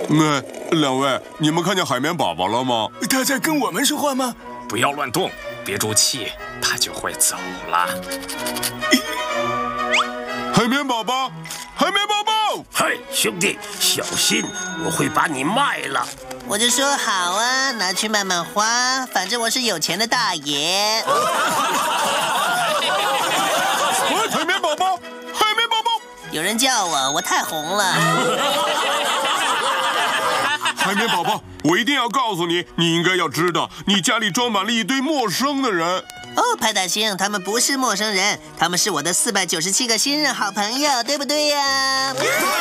两位，你们看见海绵宝宝了吗？ 他在跟我们说话吗？ 不要乱动，憋住气，他就会走了。 海绵宝宝，海绵宝宝！ 嘿，兄弟，小心，我会把你卖了。 我就说好啊，拿去慢慢花，反正我是有钱的大爷。 海绵宝宝，海绵宝宝！ 有人叫我，我太红了。 海绵宝宝，我一定要告诉你，你应该要知道，你家里装满了一堆陌生的人。 哦，派大星，他们不是陌生人，他们是我的497个新任好朋友，对不对呀？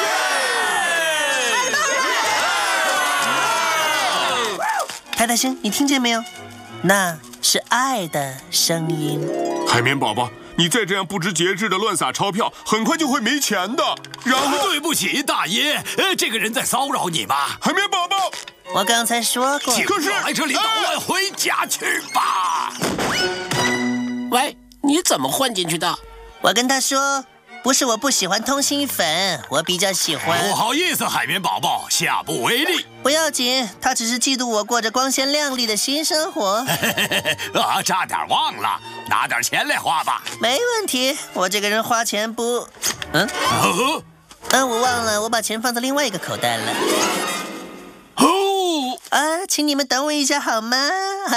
派大星，你听见没有？那是爱的声音。 海绵宝宝，你再这样不知节制的乱撒钞票，很快就会没钱的。然后， 对不起，大爷，这个人在骚扰你吧？ 海绵宝宝， 我刚才说过。 可是来这里捣乱，回家去吧。 喂，你怎么混进去的？ 我跟他说，不是我不喜欢通心粉，我比较喜欢。 不好意思，海绵宝宝，下不为例。 不要紧，他只是嫉妒我过着光鲜亮丽的新生活。 差点忘了，拿点钱来花吧。 没问题，我这个人花钱不……我忘了，我把钱放在另外一个口袋了。请你们等我一下好吗？